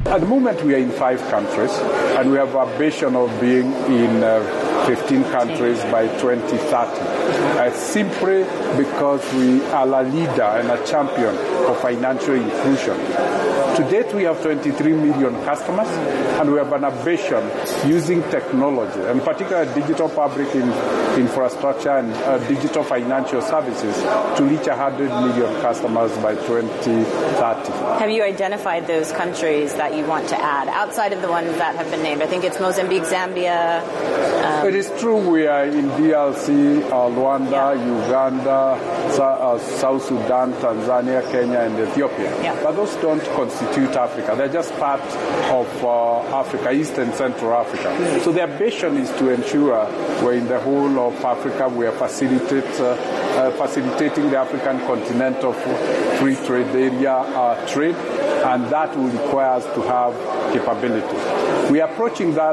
At the moment, we are in 5 countries, and we have a vision of being in 15 countries by 2030. Simply because we are a leader and a champion of financial inclusion. To date, we have 23 million customers, and we have an ambition using technology, and particularly digital public infrastructure and digital financial services, to reach 100 million customers by 2030. Have you identified those countries that you want to add, outside of the ones that have been named? I think it's Mozambique, Zambia. It is true we are in DRC, Rwanda, Uganda, South Sudan, Tanzania, Kenya, and Ethiopia. Yeah. But those don't constitute Africa. They're just part of Africa, East and Central Africa. So the ambition is to ensure we're in the whole of Africa. We are facilitating the African continental free trade area trade, and that will require us to have capability. We are approaching that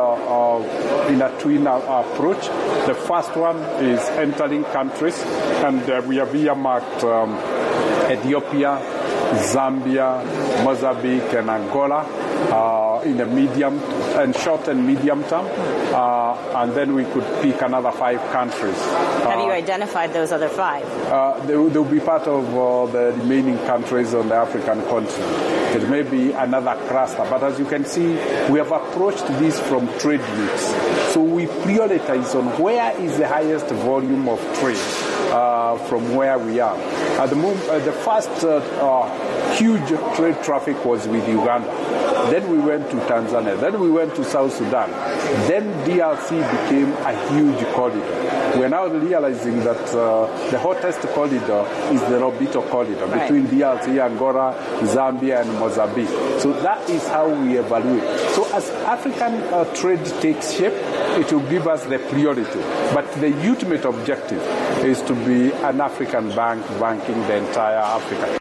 in a twin approach. The first one is entering countries, and we have earmarked Ethiopia, Zambia, Mozambique, and Angola in the medium and short and medium term, and then we could pick another 5 countries. Have you identified those other 5? They will be part of the remaining countries on the African continent. It may be another cluster, but as you can see, we have approached this from trade routes. So we prioritize on where is the highest volume of trade from where we are. At the moment, the first huge trade traffic was with Uganda. Then we went to Tanzania. Then we went to South Sudan. Then DRC became a huge corridor. We're now realizing that the hottest corridor is the Lobito corridor between DRC, Angola, Zambia, and Mozambique. So that is how we evaluate. So as African trade takes shape, it will give us the priority. But the ultimate objective is to be an African bank banking the entire Africa.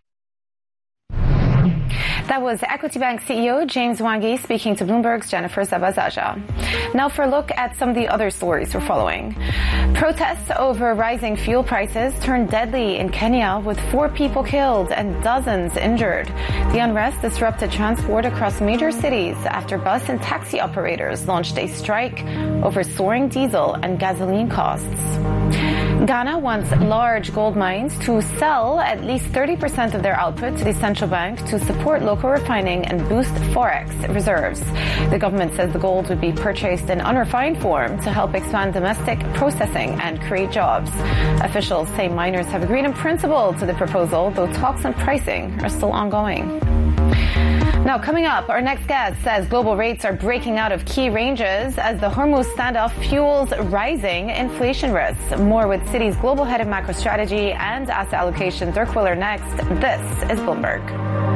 That was Equity Bank CEO James Mwangi speaking to Bloomberg's Jennifer Zabazaja. Now for a look at some of the other stories we're following. Protests over rising fuel prices turned deadly in Kenya, with 4 people killed and dozens injured. The unrest disrupted transport across major cities after bus and taxi operators launched a strike over soaring diesel and gasoline costs. Ghana wants large gold mines to sell at least 30% of their output to the central bank to support local refining and boost forex reserves. The government says the gold would be purchased in unrefined form to help expand domestic processing and create jobs. Officials say miners have agreed in principle to the proposal, though talks on pricing are still ongoing. Now, coming up, our next guest says global rates are breaking out of key ranges as the Hormuz standoff fuels rising inflation risks. More with Citi's global head of macro strategy and asset allocation, Dirk Willer, next. This is Bloomberg.